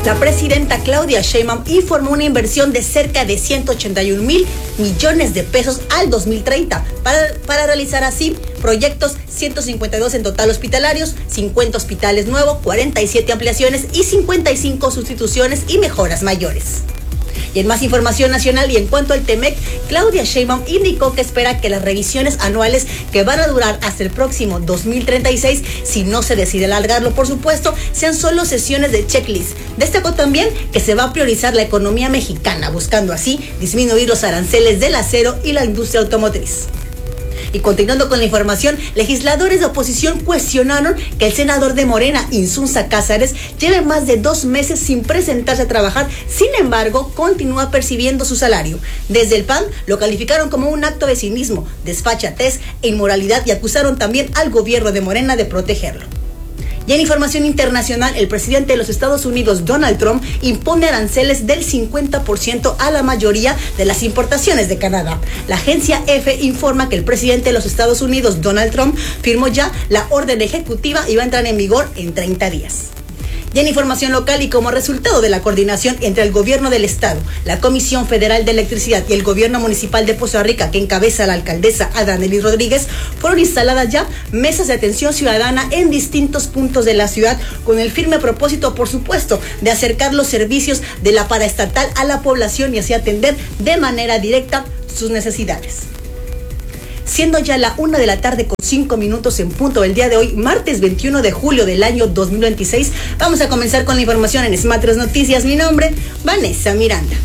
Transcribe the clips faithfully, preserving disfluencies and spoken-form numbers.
La presidenta Claudia Sheinbaum informó una inversión de cerca de ciento ochenta y un mil millones de pesos al dos mil treinta para, para realizar así proyectos ciento cincuenta y dos en total hospitalarios, cincuenta hospitales nuevos, cuarenta y siete ampliaciones y cincuenta y cinco sustituciones y mejoras mayores. Y en más información nacional y en cuanto al Temec, Claudia Sheinbaum indicó que espera que las revisiones anuales que van a durar hasta el próximo dos mil treinta y seis, si no se decide alargarlo, por supuesto, sean solo sesiones de checklist. Destacó también que se va a priorizar la economía mexicana, buscando así disminuir los aranceles del acero y la industria automotriz. Y continuando con la información, legisladores de oposición cuestionaron que el senador de Morena, Insunza Cázares, lleve más de dos meses sin presentarse a trabajar. Sin embargo, continúa percibiendo su salario. Desde el P A N lo calificaron como un acto de cinismo, desfachatez e inmoralidad y acusaron también al gobierno de Morena de protegerlo. Y en información internacional, el presidente de los Estados Unidos, Donald Trump, impone aranceles del cincuenta por ciento a la mayoría de las importaciones de Canadá. La agencia E F E informa que el presidente de los Estados Unidos, Donald Trump, firmó ya la orden ejecutiva y va a entrar en vigor en treinta días. Y en información local y como resultado de la coordinación entre el gobierno del estado, la Comisión Federal de Electricidad y el gobierno municipal de Poza Rica, que encabeza la alcaldesa Adanelis Rodríguez, fueron instaladas ya mesas de atención ciudadana en distintos puntos de la ciudad con el firme propósito, por supuesto, de acercar los servicios de la paraestatal a la población y así atender de manera directa sus necesidades. Siendo ya la una de la tarde con cinco minutos en punto del día de hoy, martes veintiuno de julio del año dos mil veintiséis, vamos a comenzar con la información en Smart tres Noticias. Mi nombre, Vanessa Miranda.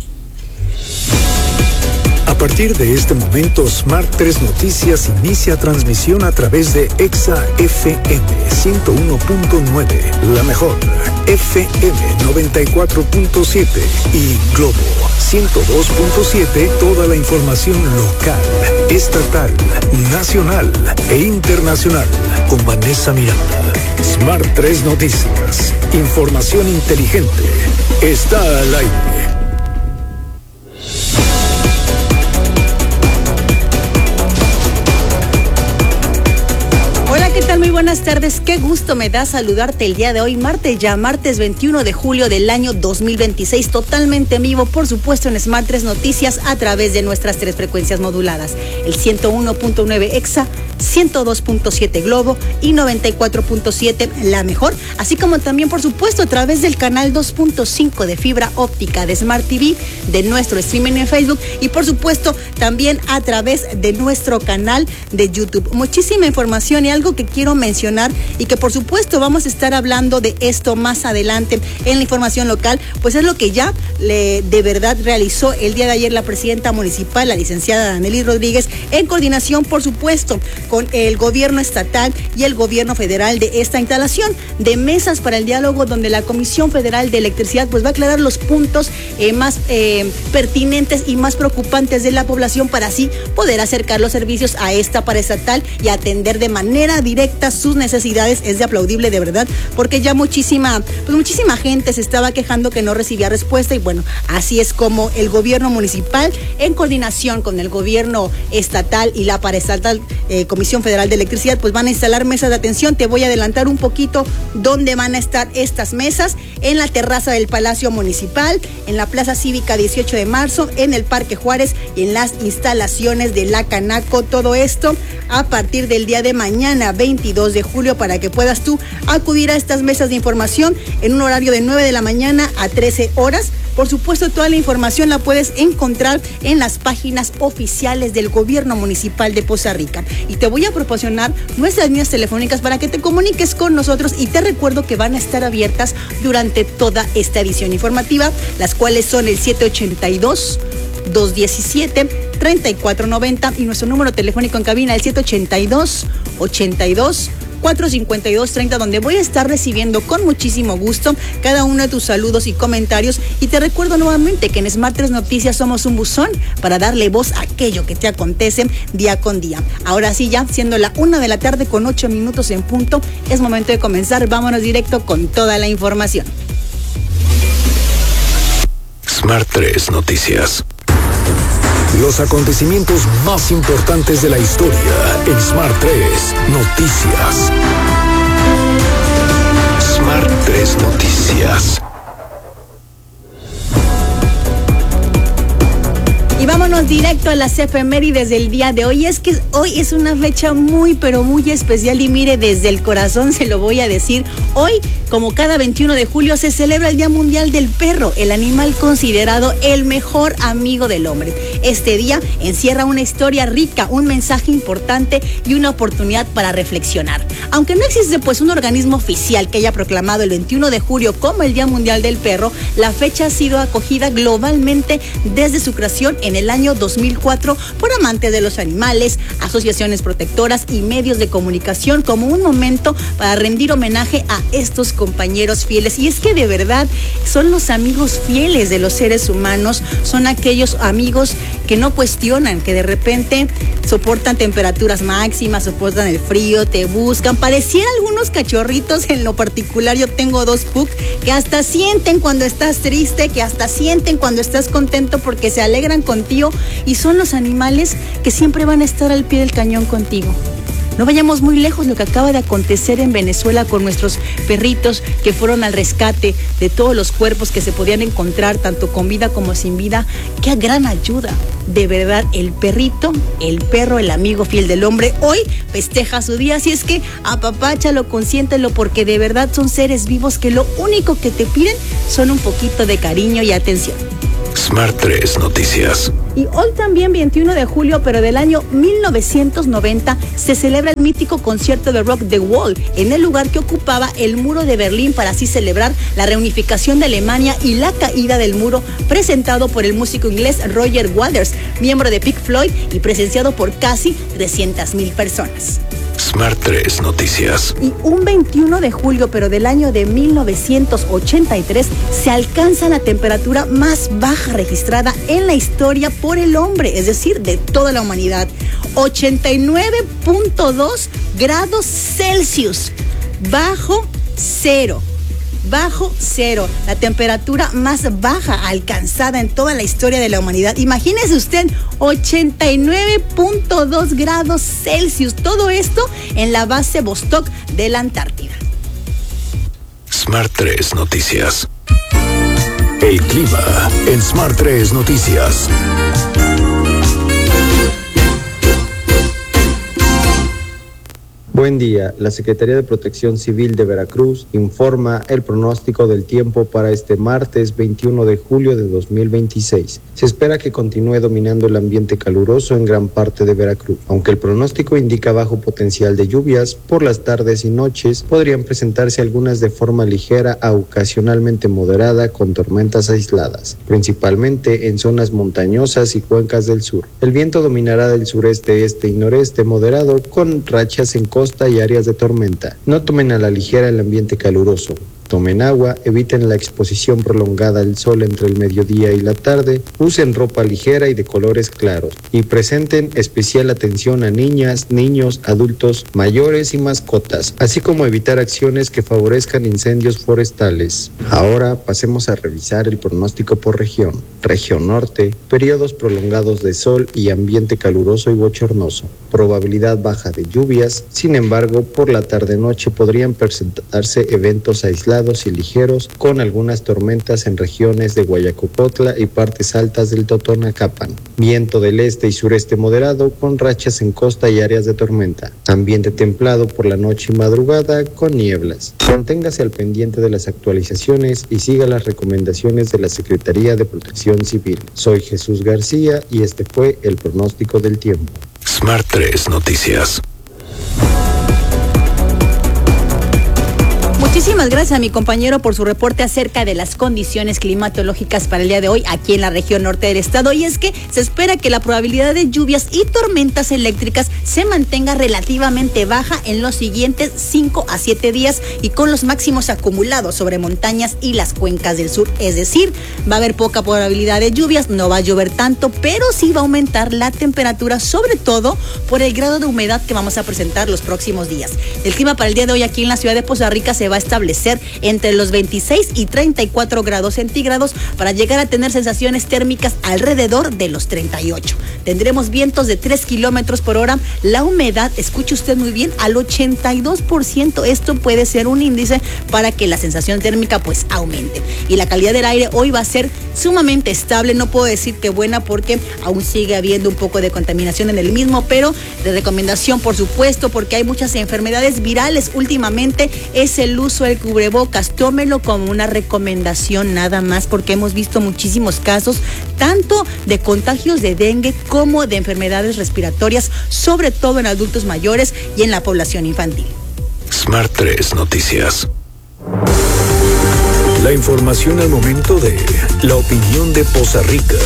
A partir de este momento, Smart tres Noticias inicia transmisión a través de Exa F M ciento uno punto nueve, La Mejor, F M noventa y cuatro punto siete y Globo ciento dos punto siete, toda la información local, estatal, nacional e internacional con Vanessa Miranda. Smart tres Noticias, información inteligente, está al aire. ¿Qué tal? Muy buenas tardes. Qué gusto me da saludarte el día de hoy, martes ya, martes veintiuno de julio del año dos mil veintiséis, totalmente en vivo, por supuesto, en Smart tres Noticias a través de nuestras tres frecuencias moduladas, el ciento uno punto nueve Exa, ciento dos punto siete Globo y noventa y cuatro punto siete La Mejor, así como también, por supuesto, a través del canal dos punto cinco de fibra óptica de Smart T V, de nuestro streaming en Facebook y, por supuesto, también a través de nuestro canal de YouTube. Muchísima información y algo que quiero mencionar y que por supuesto vamos a estar hablando de esto más adelante en la información local, pues es lo que ya le, de verdad realizó el día de ayer la presidenta municipal, la licenciada Adanelis Rodríguez, en coordinación, por supuesto, con el gobierno estatal y el gobierno federal, de esta instalación de mesas para el diálogo, donde la Comisión Federal de Electricidad pues va a aclarar los puntos eh, más eh, pertinentes y más preocupantes de la población para así poder acercar los servicios a esta paraestatal y atender de manera directa sus necesidades. Es de aplaudible, de verdad, porque ya muchísima, pues muchísima gente se estaba quejando que no recibía respuesta y bueno, así es como el gobierno municipal, en coordinación con el gobierno estatal y la paraestatal eh, Comisión Federal de Electricidad, pues van a instalar mesas de atención. Te voy a adelantar un poquito dónde van a estar estas mesas: en la terraza del Palacio Municipal, en la Plaza Cívica dieciocho de marzo, en el Parque Juárez y en las instalaciones de la Canaco. Todo esto a partir del día de mañana, veintidós de julio, para que puedas tú acudir a estas mesas de información en un horario de nueve de la mañana a trece horas. Por supuesto, toda la información la puedes encontrar en las páginas oficiales del gobierno municipal de Poza Rica. Y te voy a proporcionar nuestras líneas telefónicas para que te comuniques con nosotros, y te recuerdo que van a estar abiertas durante toda esta edición informativa, las cuales son el siete ochenta y dos, dos diecisiete, treinta y cuatro noventa y nuestro número telefónico en cabina, el siete ochenta y dos, ochenta y dos, cuatrocientos cincuenta y dos treinta, donde voy a estar recibiendo con muchísimo gusto cada uno de tus saludos y comentarios. Y te recuerdo nuevamente que en Smart tres Noticias somos un buzón para darle voz a aquello que te acontece día con día. Ahora sí, ya siendo la una de la tarde con ocho minutos en punto, es momento de comenzar. Vámonos directo con toda la información. Smart tres Noticias. Los acontecimientos más importantes de la historia en Smart tres Noticias. Smart tres Noticias. directo a las efemérides del día de hoy. Es que hoy es una fecha muy, pero muy especial y mire, desde el corazón se lo voy a decir. Hoy, como cada veintiuno de julio, se celebra el Día Mundial del Perro, el animal considerado el mejor amigo del hombre. Este día encierra una historia rica, un mensaje importante y una oportunidad para reflexionar. Aunque no existe pues un organismo oficial que haya proclamado el veintiuno de julio como el Día Mundial del Perro, la fecha ha sido acogida globalmente desde su creación en el año dos mil cuatro por amantes de los animales, asociaciones protectoras y medios de comunicación como un momento para rendir homenaje a estos compañeros fieles. Y es que de verdad son los amigos fieles de los seres humanos, son aquellos amigos que no cuestionan, que de repente soportan temperaturas máximas, soportan el frío, te buscan. Parecieran algunos cachorritos, en lo particular yo tengo dos pug que hasta sienten cuando estás triste, que hasta sienten cuando estás contento porque se alegran contigo y son los animales que siempre van a estar al pie del cañón contigo. No vayamos muy lejos, lo que acaba de acontecer en Venezuela con nuestros perritos que fueron al rescate de todos los cuerpos que se podían encontrar, tanto con vida como sin vida. ¡Qué gran ayuda! De verdad, el perrito, el perro, el amigo fiel del hombre, hoy festeja su día. Así es que apapáchalo, consiéntelo, porque de verdad son seres vivos que lo único que te piden son un poquito de cariño y atención. Smart tres Noticias. Y hoy también, veintiuno de julio, pero del año mil novecientos noventa, se celebra el mítico concierto de rock The Wall, en el lugar que ocupaba el muro de Berlín, para así celebrar la reunificación de Alemania y la caída del muro, presentado por el músico inglés Roger Waters, miembro de Pink Floyd, y presenciado por casi trescientas mil personas. Smart tres Noticias. Y un veintiuno de julio, pero del año de mil novecientos ochenta y tres, se alcanza la temperatura más baja registrada en la historia por el hombre, es decir, de toda la humanidad. ochenta y nueve punto dos grados Celsius, bajo cero. Bajo cero, la temperatura más baja alcanzada en toda la historia de la humanidad. Imagínese usted, ochenta y nueve punto dos grados Celsius, todo esto en la base Vostok de la Antártida. Smart tres Noticias. El clima en Smart tres Noticias. Buen día. La Secretaría de Protección Civil de Veracruz informa el pronóstico del tiempo para este martes veintiuno de julio de dos mil veintiséis. Se espera que continúe dominando el ambiente caluroso en gran parte de Veracruz. Aunque el pronóstico indica bajo potencial de lluvias, por las tardes y noches podrían presentarse algunas de forma ligera a ocasionalmente moderada con tormentas aisladas, principalmente en zonas montañosas y cuencas del sur. El viento dominará del sureste, este y noreste moderado con rachas en costa y áreas de tormenta. No tomen a la ligera el ambiente caluroso. Tomen agua, eviten la exposición prolongada al sol entre el mediodía y la tarde, usen ropa ligera y de colores claros y presenten especial atención a niñas, niños, adultos, mayores y mascotas, así como evitar acciones que favorezcan incendios forestales. Ahora pasemos a revisar el pronóstico por región. Región norte, periodos prolongados de sol y ambiente caluroso y bochornoso. Probabilidad baja de lluvias, sin embargo, por la tarde-noche podrían presentarse eventos aislados y ligeros con algunas tormentas en regiones de Guayacopotla y partes altas del Totonacapan. Viento del este y sureste moderado con rachas en costa y áreas de tormenta. Ambiente templado por la noche y madrugada con nieblas. Manténgase al pendiente de las actualizaciones y siga las recomendaciones de la Secretaría de Protección Civil. Soy Jesús García y este fue el pronóstico del tiempo. Smart tres Noticias. Muchísimas gracias a mi compañero por su reporte acerca de las condiciones climatológicas para el día de hoy aquí en la región norte del estado. Y es que se espera que la probabilidad de lluvias y tormentas eléctricas se mantenga relativamente baja en los siguientes cinco a siete días y con los máximos acumulados sobre montañas y las cuencas del sur. Es decir, va a haber poca probabilidad de lluvias, no va a llover tanto, pero sí va a aumentar la temperatura, sobre todo por el grado de humedad que vamos a presentar los próximos días. El clima para el día de hoy aquí en la ciudad de Poza Rica se va a establecer entre los veintiséis y treinta y cuatro grados centígrados para llegar a tener sensaciones térmicas alrededor de los treinta y ocho. Tendremos vientos de tres kilómetros por hora. La humedad, escuche usted muy bien, al ochenta y dos por ciento. Esto puede ser un índice para que la sensación térmica pues aumente. Y la calidad del aire hoy va a ser sumamente estable. No puedo decir que buena porque aún sigue habiendo un poco de contaminación en el mismo, pero de recomendación, por supuesto, porque hay muchas enfermedades virales últimamente, es el uso del cubrebocas. Tómelo como una recomendación nada más, porque hemos visto muchísimos casos, tanto de contagios de dengue como de enfermedades respiratorias, sobre todo en adultos mayores y en la población infantil. Smart tres Noticias. La información al momento de la opinión de Poza Rica.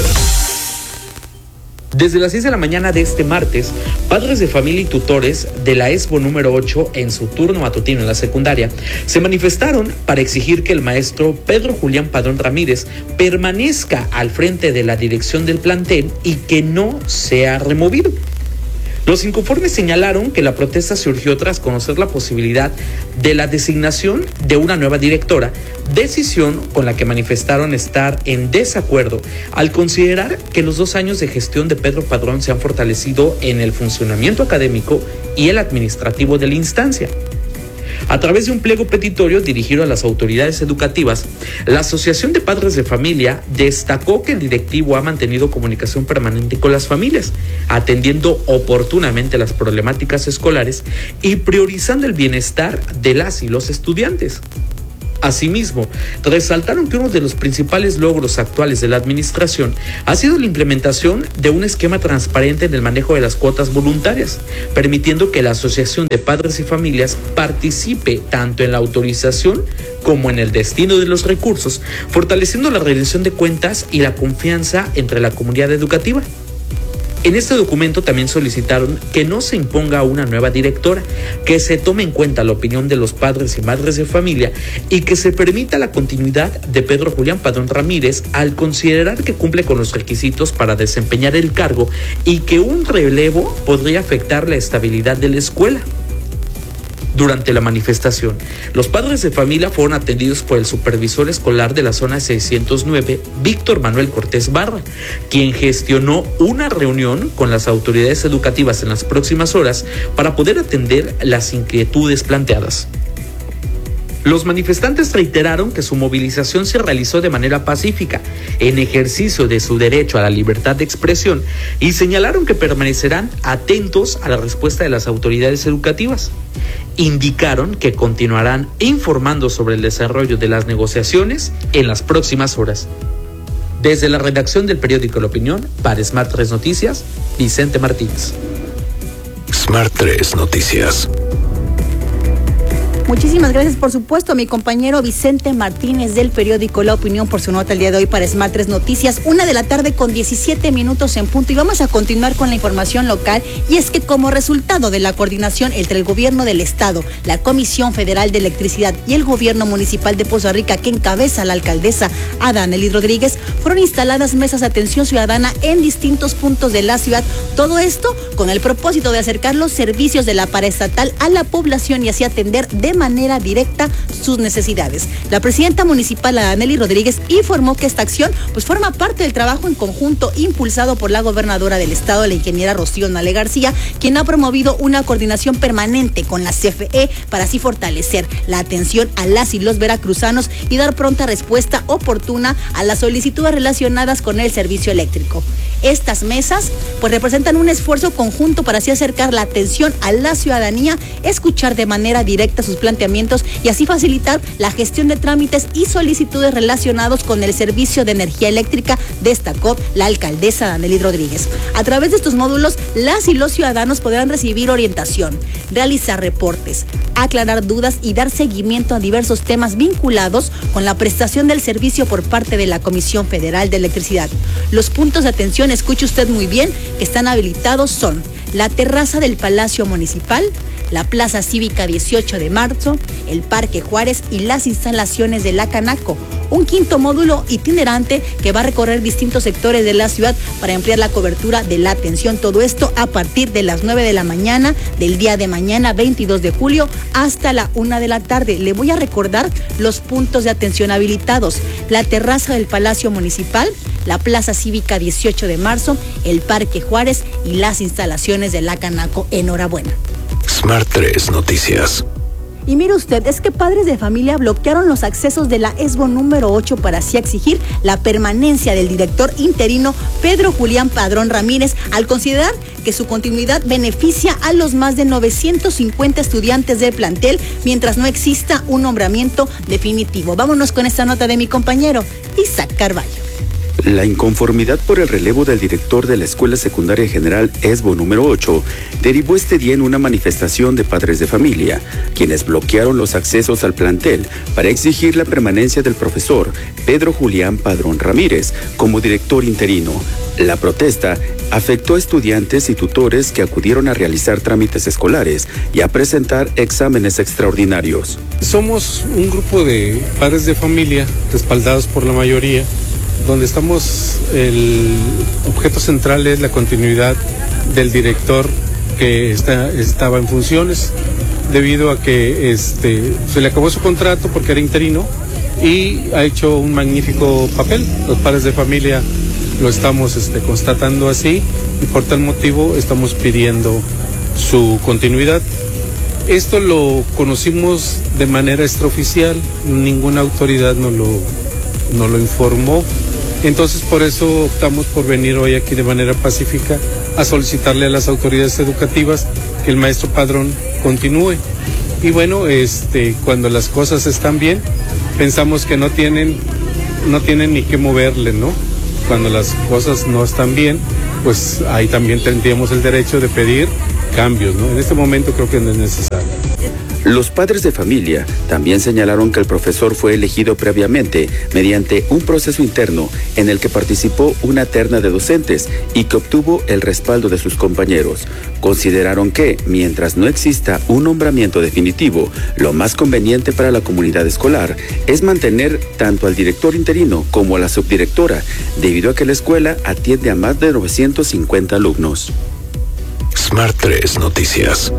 Desde las seis de la mañana de este martes, padres de familia y tutores de la ESBO número ocho en su turno matutino en la secundaria se manifestaron para exigir que el maestro Pedro Julián Padrón Ramírez permanezca al frente de la dirección del plantel y que no sea removido. Los inconformes señalaron que la protesta surgió tras conocer la posibilidad de la designación de una nueva directora, decisión con la que manifestaron estar en desacuerdo al considerar que los dos años de gestión de Pedro Padrón se han fortalecido en el funcionamiento académico y el administrativo de la instancia. A través de un pliego petitorio dirigido a las autoridades educativas, la Asociación de Padres de Familia destacó que el directivo ha mantenido comunicación permanente con las familias, atendiendo oportunamente las problemáticas escolares y priorizando el bienestar de las y los estudiantes. Asimismo, resaltaron que uno de los principales logros actuales de la administración ha sido la implementación de un esquema transparente en el manejo de las cuotas voluntarias, permitiendo que la Asociación de Padres y Familias participe tanto en la autorización como en el destino de los recursos, fortaleciendo la rendición de cuentas y la confianza entre la comunidad educativa. En este documento también solicitaron que no se imponga una nueva directora, que se tome en cuenta la opinión de los padres y madres de familia y que se permita la continuidad de Pedro Julián Padrón Ramírez al considerar que cumple con los requisitos para desempeñar el cargo y que un relevo podría afectar la estabilidad de la escuela. Durante la manifestación, los padres de familia fueron atendidos por el supervisor escolar de la zona seiscientos nueve, Víctor Manuel Cortés Barra, quien gestionó una reunión con las autoridades educativas en las próximas horas para poder atender las inquietudes planteadas. Los manifestantes reiteraron que su movilización se realizó de manera pacífica, en ejercicio de su derecho a la libertad de expresión, y señalaron que permanecerán atentos a la respuesta de las autoridades educativas. Indicaron que continuarán informando sobre el desarrollo de las negociaciones en las próximas horas. Desde la redacción del periódico La Opinión, para Smart tres Noticias, Vicente Martínez. Smart tres Noticias. Muchísimas gracias, por supuesto, a mi compañero Vicente Martínez del periódico La Opinión por su nota el día de hoy para Smart tres Noticias. Una de la tarde con diecisiete minutos en punto, y vamos a continuar con la información local. Y es que como resultado de la coordinación entre el gobierno del estado, la Comisión Federal de Electricidad y el gobierno municipal de Poza Rica, que encabeza la alcaldesa Adanelis Rodríguez, fueron instaladas mesas de atención ciudadana en distintos puntos de la ciudad. Todo esto con el propósito de acercar los servicios de la paraestatal a la población y así atender de manera directa sus necesidades. La presidenta municipal Adanelis Rodríguez informó que esta acción pues forma parte del trabajo en conjunto impulsado por la gobernadora del estado, la ingeniera Rocío Nale García, quien ha promovido una coordinación permanente con la C F E para así fortalecer la atención a las y los veracruzanos y dar pronta respuesta oportuna a las solicitudes relacionadas con el servicio eléctrico. Estas mesas pues representan un esfuerzo conjunto para así acercar la atención a la ciudadanía, escuchar de manera directa sus planteamientos y así facilitar la gestión de trámites y solicitudes relacionados con el servicio de energía eléctrica, destacó la alcaldesa Adanelis Rodríguez. A través de estos módulos, las y los ciudadanos podrán recibir orientación, realizar reportes, aclarar dudas y dar seguimiento a diversos temas vinculados con la prestación del servicio por parte de la Comisión Federal de Electricidad. Los puntos de atención, escuche usted muy bien, que están habilitados son la terraza del Palacio Municipal, la Plaza Cívica dieciocho de marzo, el Parque Juárez y las instalaciones de la Canaco. Un quinto módulo itinerante que va a recorrer distintos sectores de la ciudad para ampliar la cobertura de la atención. Todo esto a partir de las nueve de la mañana del día de mañana, veintidós de julio, hasta la una de la tarde. Le voy a recordar los puntos de atención habilitados: la terraza del Palacio Municipal, la Plaza Cívica dieciocho de marzo, el Parque Juárez y las instalaciones de la Canaco. Enhorabuena. Smart tres Noticias. Y mire usted, es que padres de familia bloquearon los accesos de la ESBO número ocho para así exigir la permanencia del director interino Pedro Julián Padrón Ramírez, al considerar que su continuidad beneficia a los más de novecientos cincuenta estudiantes del plantel mientras no exista un nombramiento definitivo. Vámonos con esta nota de mi compañero Isaac Carvalho. La inconformidad por el relevo del director de la Escuela Secundaria General ESBO número ocho derivó este día en una manifestación de padres de familia, quienes bloquearon los accesos al plantel para exigir la permanencia del profesor Pedro Julián Padrón Ramírez como director interino. La protesta afectó a estudiantes y tutores que acudieron a realizar trámites escolares y a presentar exámenes extraordinarios. Somos un grupo de padres de familia respaldados por la mayoría, donde estamos, el objeto central es la continuidad del director que está, estaba en funciones, debido a que este, se le acabó su contrato porque era interino y ha hecho un magnífico papel. Los padres de familia lo estamos este, constatando así y por tal motivo estamos pidiendo su continuidad. Esto lo conocimos de manera extraoficial, ninguna autoridad nos lo, nos lo informó. Entonces por eso optamos por venir hoy aquí de manera pacífica a solicitarle a las autoridades educativas que el maestro Padrón continúe. Y bueno, este, cuando las cosas están bien, pensamos que no tienen, no tienen ni qué moverle, ¿no? Cuando las cosas no están bien, pues ahí también tendríamos el derecho de pedir cambios, ¿no? En este momento creo que no es necesario. Los padres de familia también señalaron que el profesor fue elegido previamente mediante un proceso interno en el que participó una terna de docentes y que obtuvo el respaldo de sus compañeros. Consideraron que, mientras no exista un nombramiento definitivo, lo más conveniente para la comunidad escolar es mantener tanto al director interino como a la subdirectora, debido a que la escuela atiende a más de novecientos cincuenta alumnos. Smart tres Noticias.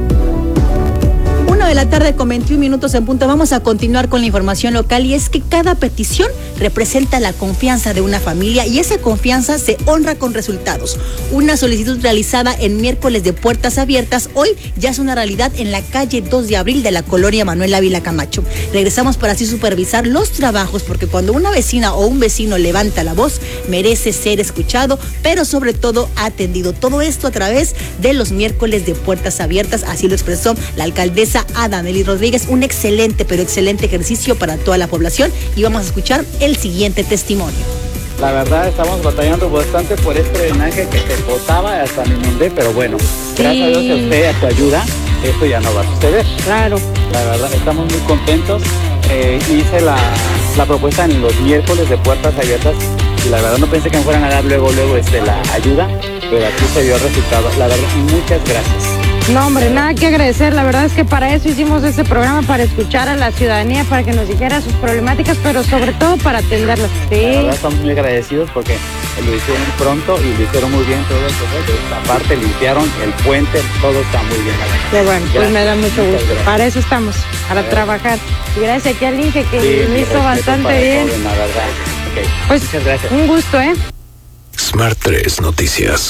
Una de la tarde con veintiún minutos en punto. Vamos a continuar con la información local, y es que cada petición representa la confianza de una familia y esa confianza se honra con resultados. Una solicitud realizada en miércoles de puertas abiertas hoy ya es una realidad en la calle dos de abril de la colonia Manuel Ávila Camacho. Regresamos para así supervisar los trabajos, porque cuando una vecina o un vecino levanta la voz merece ser escuchado, pero sobre todo atendido. Todo esto a través de los miércoles de puertas abiertas, así lo expresó la alcaldesa Adamelly Rodríguez. Un excelente, pero excelente ejercicio para toda la población, y vamos a escuchar el siguiente testimonio. La verdad estamos batallando bastante por este drenaje que se botaba, hasta me inundé, pero bueno, sí. Gracias a Dios, a usted, a tu ayuda, esto ya no va a suceder. Claro. La verdad estamos muy contentos. Eh, hice la, la propuesta en los miércoles de puertas abiertas y la verdad no pensé que me fueran a dar luego, luego este, la ayuda, pero aquí se dio el resultado. La verdad, muchas gracias. No, hombre, nada que agradecer. La verdad es que para eso hicimos este programa, para escuchar a la ciudadanía, para que nos dijera sus problemáticas, pero sobre todo para atenderlas. Sí. La verdad estamos muy agradecidos porque lo hicieron pronto y lo hicieron muy bien todo esto. Aparte limpiaron el puente, todo está muy bien. Qué bueno, gracias. Pues me da mucho gusto. Gracias. Para eso estamos, para gracias. Trabajar. Y gracias aquí al Inge que sí, lo hizo bastante bien. Todo, la verdad. Okay. Pues muchas gracias. Un gusto, ¿eh? Smart tres Noticias.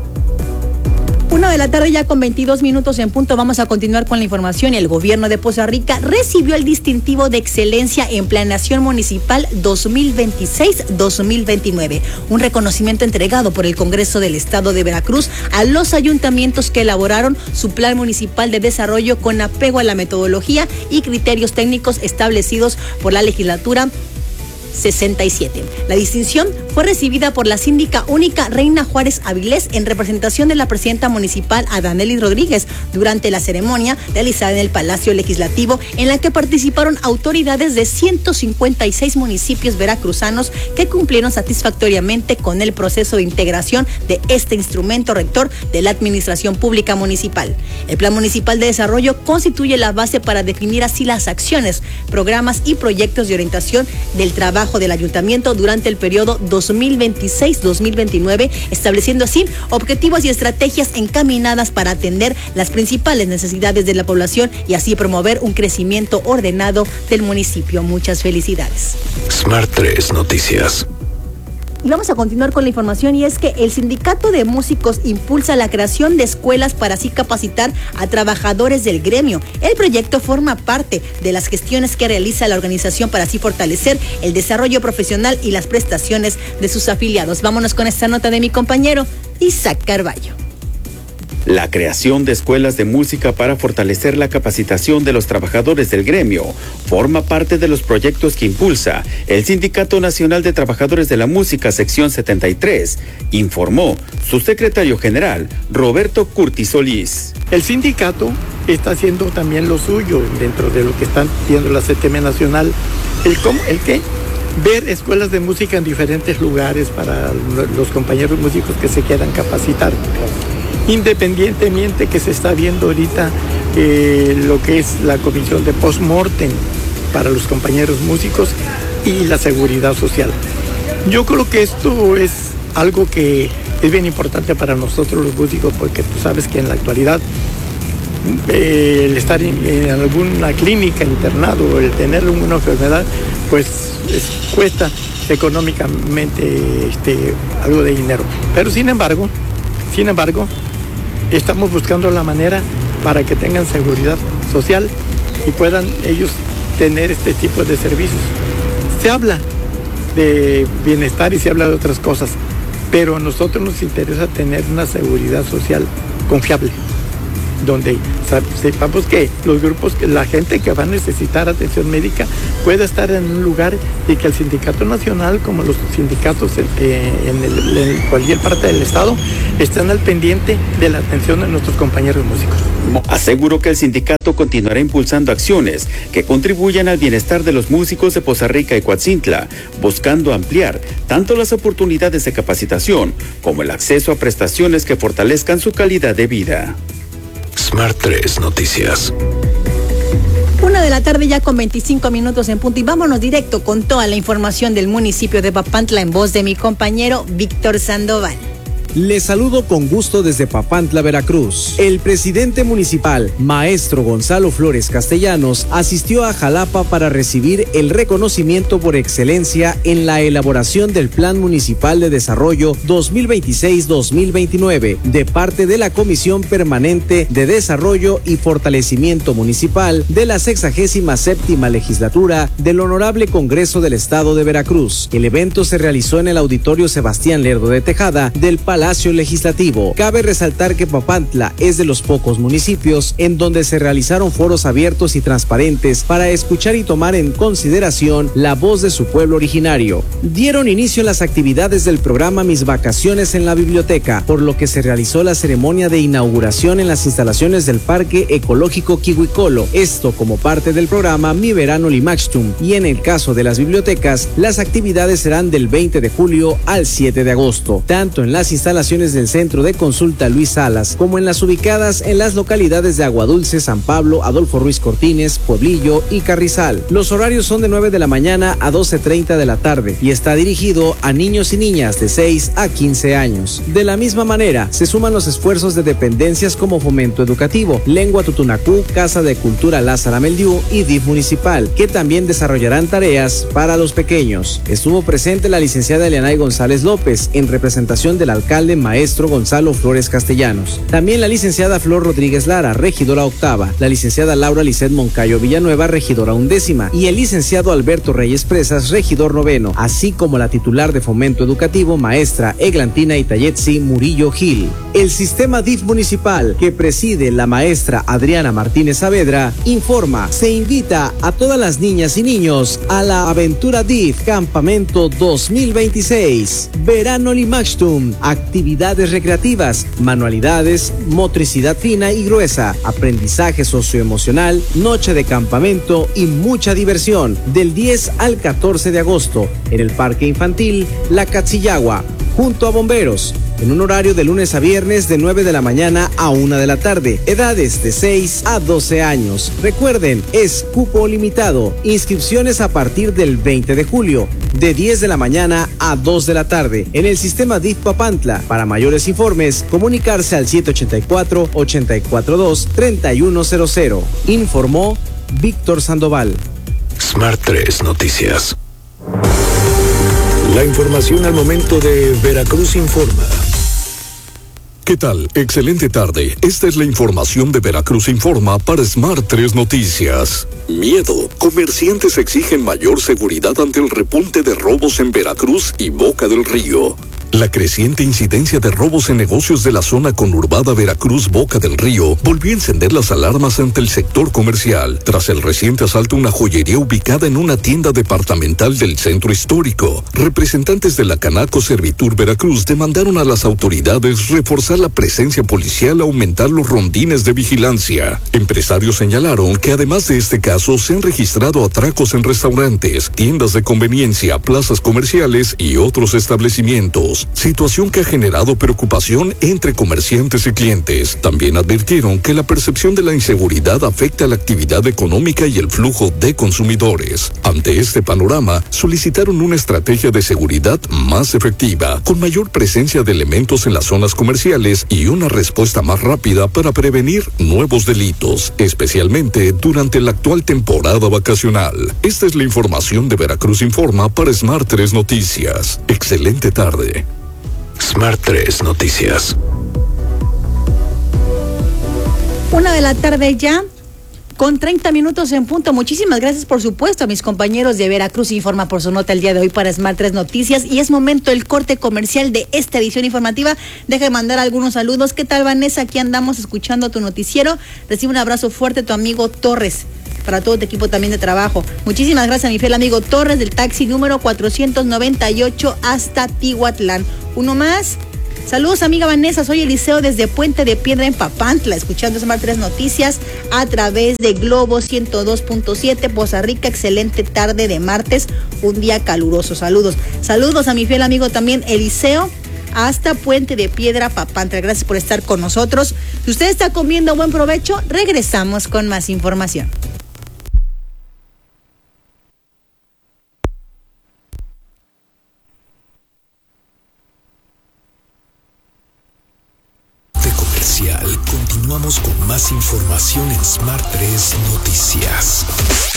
Una de la tarde ya con veintidós minutos en punto. Vamos a continuar con la información. El gobierno de Poza Rica recibió el distintivo de excelencia en planeación municipal dos mil veintiséis dos mil veintinueve, un reconocimiento entregado por el Congreso del Estado de Veracruz a los ayuntamientos que elaboraron su plan municipal de desarrollo con apego a la metodología y criterios técnicos establecidos por la legislatura sesenta y siete. La distinción fue recibida por la síndica única Reina Juárez Avilés en representación de la presidenta municipal Adanelis Rodríguez durante la ceremonia realizada en el Palacio Legislativo, en la que participaron autoridades de ciento cincuenta y seis municipios veracruzanos que cumplieron satisfactoriamente con el proceso de integración de este instrumento rector de la Administración Pública Municipal. El Plan Municipal de Desarrollo constituye la base para definir así las acciones, programas y proyectos de orientación del trabajo del ayuntamiento durante el periodo dos mil veintiséis dos mil veintinueve, estableciendo así objetivos y estrategias encaminadas para atender las principales necesidades de la población y así promover un crecimiento ordenado del municipio. Muchas felicidades. Smart tres Noticias. Y vamos a continuar con la información, y es que el Sindicato de Músicos impulsa la creación de escuelas para así capacitar a trabajadores del gremio. El proyecto forma parte de las gestiones que realiza la organización para así fortalecer el desarrollo profesional y las prestaciones de sus afiliados. Vámonos con esta nota de mi compañero Isaac Carballo. La creación de escuelas de música para fortalecer la capacitación de los trabajadores del gremio forma parte de los proyectos que impulsa el Sindicato Nacional de Trabajadores de la Música, sección setenta y tres, informó su secretario general, Roberto Curtis Solís. El sindicato está haciendo también lo suyo dentro de lo que están viendo la C T M Nacional. ¿El cómo? ¿El qué? Ver escuelas de música en diferentes lugares para los compañeros músicos que se quieran capacitar. Independientemente que se está viendo ahorita eh, lo que es la comisión de post-mortem para los compañeros músicos y la seguridad social. Yo creo que esto es algo que es bien importante para nosotros los músicos, porque tú sabes que en la actualidad eh, el estar en, en alguna clínica internado, el tener una enfermedad, pues es, cuesta económicamente este, algo de dinero. Pero sin embargo, sin embargo, estamos buscando la manera para que tengan seguridad social y puedan ellos tener este tipo de servicios. Se habla de bienestar y se habla de otras cosas, pero a nosotros nos interesa tener una seguridad social confiable, donde sepamos que los grupos, que la gente que va a necesitar atención médica pueda estar en un lugar y que el Sindicato Nacional, como los sindicatos eh, en, el, en cualquier parte del estado, estén al pendiente de la atención de nuestros compañeros músicos. Aseguró que el sindicato continuará impulsando acciones que contribuyan al bienestar de los músicos de Poza Rica y Coatzintla, buscando ampliar tanto las oportunidades de capacitación como el acceso a prestaciones que fortalezcan su calidad de vida. Smart tres Noticias. Una de la tarde ya con veinticinco minutos en punto, y vámonos directo con toda la información del municipio de Papantla en voz de mi compañero Víctor Sandoval. Les saludo con gusto desde Papantla, Veracruz. El presidente municipal, maestro Gonzalo Flores Castellanos, asistió a Jalapa para recibir el reconocimiento por excelencia en la elaboración del Plan Municipal de Desarrollo dos mil veintiséis dos mil veintinueve de parte de la Comisión Permanente de Desarrollo y Fortalecimiento Municipal de la sexagésima séptima Legislatura del Honorable Congreso del Estado de Veracruz. El evento se realizó en el Auditorio Sebastián Lerdo de Tejada del Palacio Legislativo. Cabe resaltar que Papantla es de los pocos municipios en donde se realizaron foros abiertos y transparentes para escuchar y tomar en consideración la voz de su pueblo originario. Dieron inicio las actividades del programa Mis Vacaciones en la Biblioteca, por lo que se realizó la ceremonia de inauguración en las instalaciones del Parque Ecológico Quihuicolo, esto como parte del programa Mi Verano Limachtum, y en el caso de las bibliotecas, las actividades serán del veinte de julio al siete de agosto, tanto en las instalaciones del Centro de Consulta Luis Salas, como en las ubicadas en las localidades de Aguadulce, San Pablo, Adolfo Ruiz Cortines, Pueblillo y Carrizal. Los horarios son de nueve de la mañana a doce treinta de la tarde y está dirigido a niños y niñas de seis a quince años. De la misma manera, se suman los esfuerzos de dependencias como Fomento Educativo, Lengua Tutunacú, Casa de Cultura Lázara Meldiú y D I F Municipal, que también desarrollarán tareas para los pequeños. Estuvo presente la licenciada Elianay González López, en representación del alcalde alcalde maestro Gonzalo Flores Castellanos. También la licenciada Flor Rodríguez Lara, regidora octava, la licenciada Laura Lisset Moncayo Villanueva, regidora undécima, y el licenciado Alberto Reyes Presas, regidor noveno, así como la titular de Fomento Educativo, maestra Eglantina Itayetsi Murillo Gil. El sistema D I F municipal, que preside la maestra Adriana Martínez Saavedra, informa, se invita a todas las niñas y niños a la Aventura D I F Campamento dos mil veintiséis. Verano Limachtum, actividades recreativas, manualidades, motricidad fina y gruesa, aprendizaje socioemocional, noche de campamento y mucha diversión, del diez al catorce de agosto, en el Parque Infantil La Catzillagua, junto a bomberos, en un horario de lunes a viernes de nueve de la mañana a una de la tarde, edades de seis a doce años. Recuerden, es cupo limitado, inscripciones a partir del veinte de julio, de diez de la mañana a dos de la tarde, en el sistema D I F Papantla. Para mayores informes, comunicarse al siete ocho cuatro, ocho cuatro dos, tres uno cero cero. Informó Víctor Sandoval. Smart tres Noticias. La información al momento de Veracruz Informa. ¿Qué tal? Excelente tarde. Esta es la información de Veracruz Informa para Smart tres Noticias. Miedo. Comerciantes exigen mayor seguridad ante el repunte de robos en Veracruz y Boca del Río. La creciente incidencia de robos en negocios de la zona conurbada Veracruz-Boca del Río volvió a encender las alarmas ante el sector comercial, tras el reciente asalto a una joyería ubicada en una tienda departamental del centro histórico. Representantes de la Canaco Servitur Veracruz demandaron a las autoridades reforzar la presencia policial, aumentar los rondines de vigilancia. Empresarios señalaron que además de este caso se han registrado atracos en restaurantes, tiendas de conveniencia, plazas comerciales y otros establecimientos, situación que ha generado preocupación entre comerciantes y clientes. También advirtieron que la percepción de la inseguridad afecta la actividad económica y el flujo de consumidores. Ante este panorama, solicitaron una estrategia de seguridad más efectiva, con mayor presencia de elementos en las zonas comerciales y una respuesta más rápida para prevenir nuevos delitos, especialmente durante la actual temporada vacacional. Esta es la información de Veracruz Informa para Smart tres Noticias. Excelente tarde. Smart tres Noticias. Una de la tarde ya, con treinta minutos en punto. Muchísimas gracias, por supuesto, a mis compañeros de Veracruz Informa por su nota el día de hoy para Smart tres Noticias. Y es momento del corte comercial de esta edición informativa. Deja de mandar algunos saludos. ¿Qué tal, Vanessa? Aquí andamos escuchando tu noticiero. Recibe un abrazo fuerte tu amigo Torres, para todo tu equipo también de trabajo. Muchísimas gracias a mi fiel amigo Torres del taxi número cuatrocientos noventa y ocho hasta Tihuatlán. Uno más. Saludos, amiga Vanessa, soy Eliseo desde Puente de Piedra en Papantla, escuchando Smart tres Noticias a través de Globo ciento dos punto siete, Poza Rica. Excelente tarde de martes, un día caluroso. Saludos. Saludos a mi fiel amigo también Eliseo hasta Puente de Piedra, Papantla. Gracias por estar con nosotros. Si usted está comiendo, buen provecho. Regresamos con más información. Continuamos con más información en Smart tres Noticias.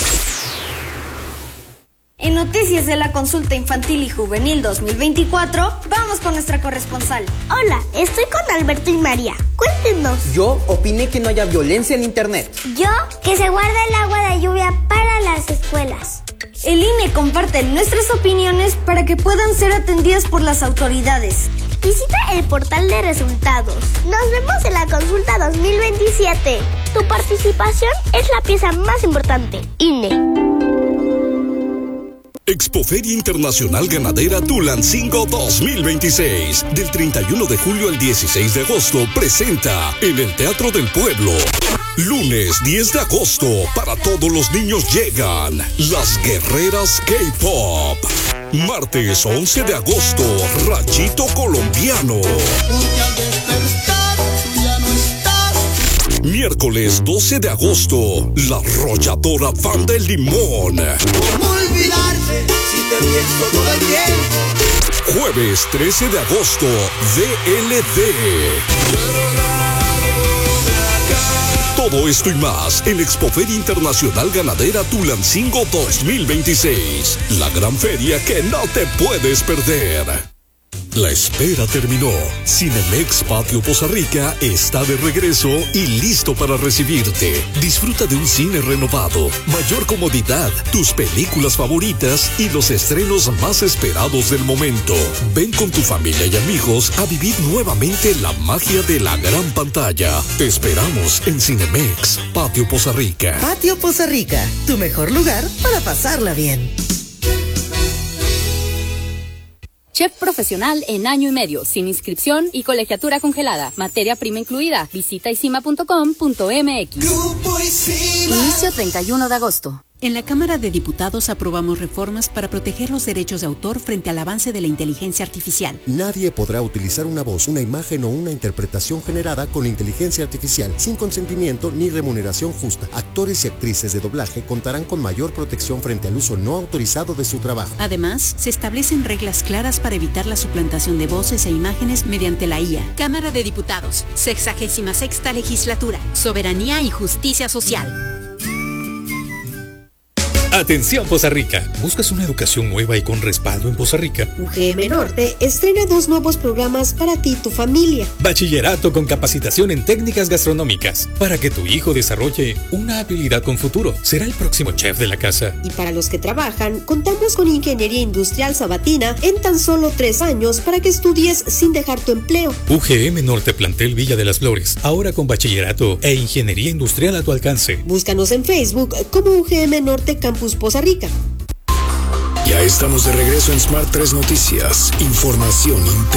En Noticias de la Consulta Infantil y Juvenil dos mil veinticuatro, vamos con nuestra corresponsal. Hola, estoy con Alberto y María. Cuéntenos. Yo opiné que no haya violencia en internet. Yo, que se guarda el agua de lluvia para las escuelas. El I N E comparte nuestras opiniones para que puedan ser atendidas por las autoridades. Visita el portal de resultados. Nos vemos en la consulta dos mil veintisiete. Tu participación es la pieza más importante. I N E. Expoferia Internacional Ganadera Tulancingo dos mil veintiséis. Del treinta y uno de julio al dieciséis de agosto presenta en el Teatro del Pueblo. Lunes diez de agosto, para todos los niños llegan las guerreras K-Pop. Martes once de agosto, Rachito Colombiano. Miércoles doce de agosto, la arrolladora Banda El Limón. ¿Cómo olvidarte si te pienso todo el tiempo? Jueves trece de agosto, D L D. Todo esto y más en Expoferia Internacional Ganadera Tulancingo dos mil veintiséis. La gran feria que no te puedes perder. La espera terminó. Cinemex Patio Poza Rica está de regreso y listo para recibirte. Disfruta de un cine renovado, mayor comodidad, tus películas favoritas y los estrenos más esperados del momento. Ven con tu familia y amigos a vivir nuevamente la magia de la gran pantalla. Te esperamos en Cinemex Patio Poza Rica. Patio Poza Rica, tu mejor lugar para pasarla bien. Chef profesional en año y medio, sin inscripción y colegiatura congelada. Materia prima incluida. Visita isima punto com punto m x. Inicio treinta y uno de agosto. En la Cámara de Diputados aprobamos reformas para proteger los derechos de autor frente al avance de la inteligencia artificial. Nadie podrá utilizar una voz, una imagen o una interpretación generada con inteligencia artificial sin consentimiento ni remuneración justa. Actores y actrices de doblaje contarán con mayor protección frente al uso no autorizado de su trabajo. Además, se establecen reglas claras para evitar la suplantación de voces e imágenes mediante la I A. Cámara de Diputados, sexagésima sexta legislatura, soberanía y justicia social. Atención Poza Rica, ¿buscas una educación nueva y con respaldo en Poza Rica? U G M Norte estrena dos nuevos programas para ti y tu familia. Bachillerato con capacitación en técnicas gastronómicas, para que tu hijo desarrolle una habilidad con futuro. Será el próximo chef de la casa. Y para los que trabajan, contamos con Ingeniería Industrial Sabatina en tan solo tres años para que estudies sin dejar tu empleo. U G M Norte Plantel Villa de las Flores, ahora con bachillerato e ingeniería industrial a tu alcance. Búscanos en Facebook como U G M Norte Campus Poza Rica. Ya estamos de regreso en Smart tres Noticias. Información inter